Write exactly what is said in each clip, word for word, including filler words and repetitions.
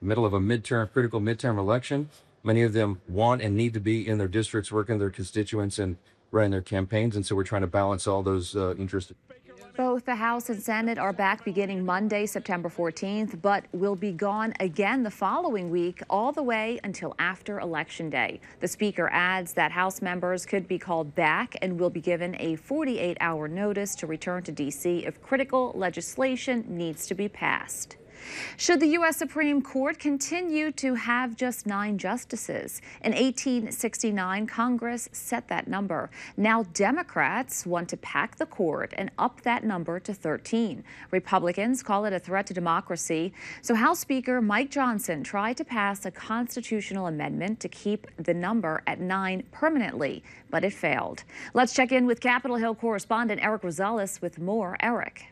middle of a midterm, critical midterm election. Many of them want and need to be in their districts, working with their constituents and running their campaigns. And so we're trying to balance all those uh, interests. Both the House and Senate are back beginning Monday, September fourteenth, but will be gone again the following week, all the way until after Election Day. The Speaker adds that House members could be called back and will be given a forty-eight hour notice to return to D C if critical legislation needs to be passed. Should the U S Supreme Court continue to have just nine justices? In eighteen sixty-nine, Congress set that number. Now Democrats want to pack the court and up that number to thirteen. Republicans call it a threat to democracy. So House Speaker Mike Johnson tried to pass a constitutional amendment to keep the number at nine permanently, but it failed. Let's check in with Capitol Hill correspondent Eric Rosales with more. Eric.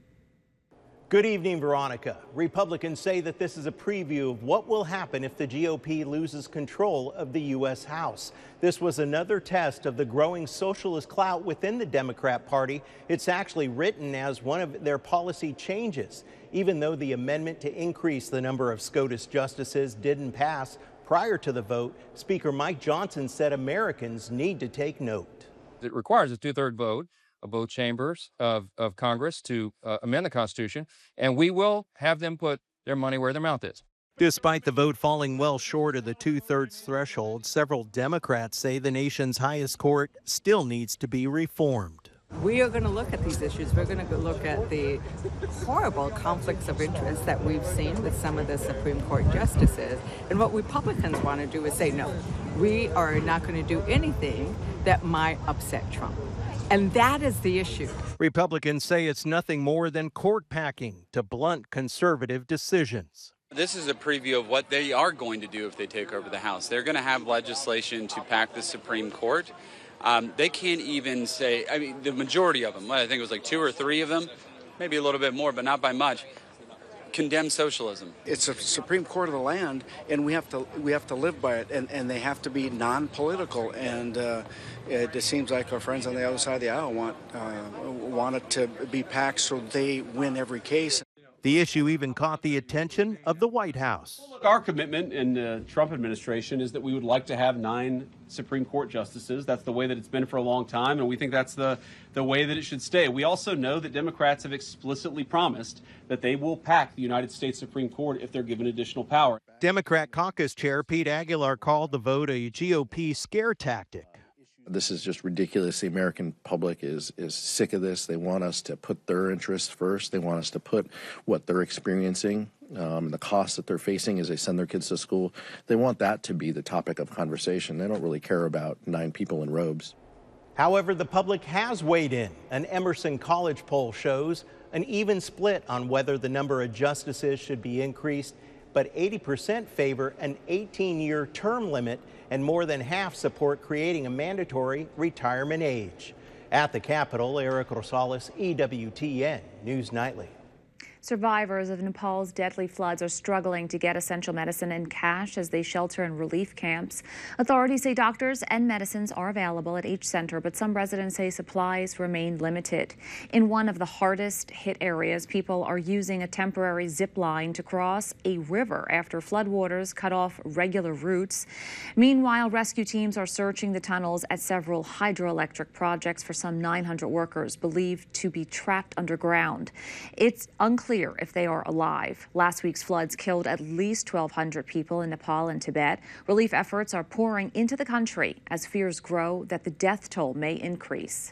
Good evening, Veronica. Republicans say that this is a preview of what will happen if the G O P loses control of the U S House. This was another test of the growing socialist clout within the Democrat Party. It's actually written as one of their policy changes. Even though the amendment to increase the number of SCOTUS justices didn't pass prior to the vote, Speaker Mike Johnson said Americans need to take note. It requires a two-third vote of both chambers of, of Congress to uh, amend the Constitution, and we will have them put their money where their mouth is. Despite the vote falling well short of the two-thirds threshold, several Democrats say the nation's highest court still needs to be reformed. We are going to look at these issues. We're going to look at the horrible conflicts of interest that we've seen with some of the Supreme Court justices. And what Republicans want to do is say, no, we are not going to do anything that might upset Trump. And that is the issue. Republicans say it's nothing more than court packing to blunt conservative decisions. This is a preview of what they are going to do if they take over the House. They're going to have legislation to pack the Supreme Court. Um, they can't even say, I mean, the majority of them, I think it was like two or three of them, maybe a little bit more, but not by much, condemn socialism. It's a Supreme Court of the land, and we have to we have to live by it, and, and they have to be non-political. And uh, it, it seems like our friends on the other side of the aisle want uh, want it to be packed so they win every case. The issue even caught the attention of the White House. Our commitment in the Trump administration is that we would like to have nine Supreme Court justices. That's the way that it's been for a long time, and we think that's the, the way that it should stay. We also know that Democrats have explicitly promised that they will pack the United States Supreme Court if they're given additional power. Democrat caucus chair Pete Aguilar called the vote a G O P scare tactic. This is just ridiculous. The American public is is sick of this. They want us to put their interests first. They want us to put what they're experiencing, um, the costs that they're facing as they send their kids to school. They want that to be the topic of conversation. They don't really care about nine people in robes. However, the public has weighed in. An Emerson College poll shows an even split on whether the number of justices should be increased, but eighty percent favor an eighteen year term limit, and more than half support creating a mandatory retirement age. At the Capitol, Eric Rosales, E W T N News Nightly. Survivors of Nepal's deadly floods are struggling to get essential medicine and cash as they shelter in relief camps. Authorities say doctors and medicines are available at each center, but some residents say supplies remain limited. In one of the hardest hit areas, people are using a temporary zip line to cross a river after floodwaters cut off regular routes. Meanwhile, rescue teams are searching the tunnels at several hydroelectric projects for some nine hundred workers believed to be trapped underground. It's unclear if they are alive. Last week's floods killed at least twelve hundred people in Nepal and Tibet. Relief efforts are pouring into the country as fears grow that the death toll may increase.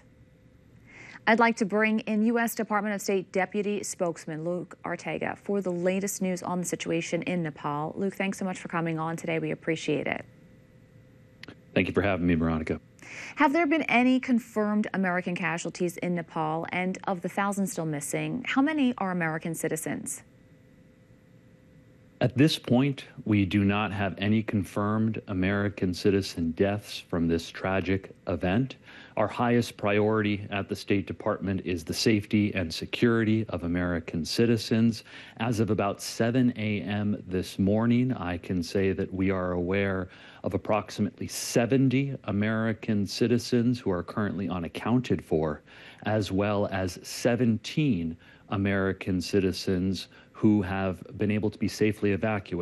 I'd like to bring in U S Department of State Deputy Spokesman Luke Ortega for the latest news on the situation in Nepal. Luke, thanks so much for coming on today. We appreciate it. Thank you for having me, Veronica. Have there been any confirmed American casualties in Nepal? And of the thousands still missing, how many are American citizens? At this point, we do not have any confirmed American citizen deaths from this tragic event. Our highest priority at the State Department is the safety and security of American citizens. As of about seven a m this morning, I can say that we are aware of approximately seventy American citizens who are currently unaccounted for, as well as seventeen American citizens who have been able to be safely evacuated.